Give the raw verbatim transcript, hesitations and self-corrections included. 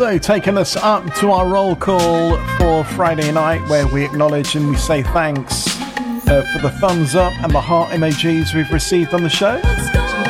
So, taking us up to our roll call for Friday night, where we acknowledge and we say thanks uh, for the thumbs up and the heart emojis we've received on the show.